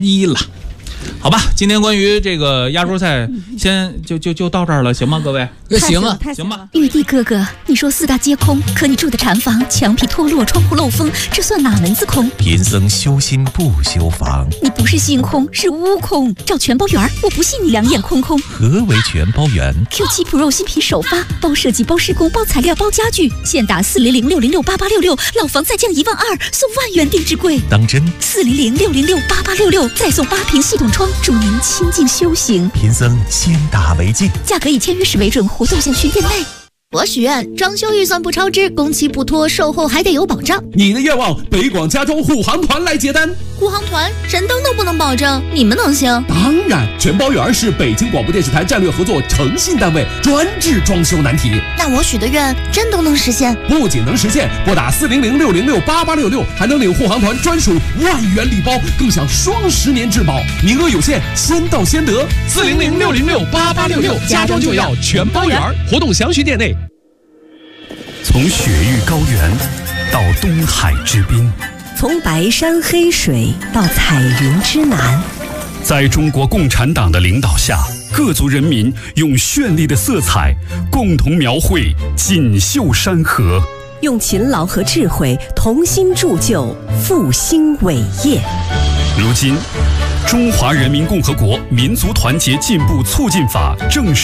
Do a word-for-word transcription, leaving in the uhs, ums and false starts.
一了。好吧，今天关于这个压桌菜，先就就就到这儿了，行吗？各位， 行了， 行吧。 玉帝哥哥，你说四大皆空，可你住的禅房墙皮脱落，窗户漏风，这算哪门子空？ 贫僧修心不修房， 你不是心空，是悟空。找全包圆，我不信你两眼空空。 何为全包圆 ？Q 七 Pro 新品首发，包设计、包施工、包材料、包家具，现打四零零六零六八八六六，老房再降一万二，送万元定制柜。 当真？ 四零零六零六八八六六，再送八屏系统窗，助您清静修行。 贫僧先打为敬， 价格以签约时为准，活动详询店内。 我许愿装修预算不超支，工期不拖，售后还得有保障。 你的愿望，北广家装护航团来接单。 护航团神灯都不能保证，你们能行？ 当然，全包圆是北京广播电视台战略合作诚信单位，专治装修难题。 那我许的愿真都能实现？ 不仅能实现，拨打四零零六零六八八六六，还能领护航团专属万元礼包，更享双十年质保，名额有限，先到先得。 四零零六零六八八六六，家装就要全包圆，活动详询店内。 从雪域高原到东海之滨， 从白山黑水到彩云之南， 在中国共产党的领导下，各族人民用绚丽的色彩共同描绘锦绣山河， 用勤劳和智慧同心铸就复兴伟业。 如今，中华人民共和国民族团结进步促进法正式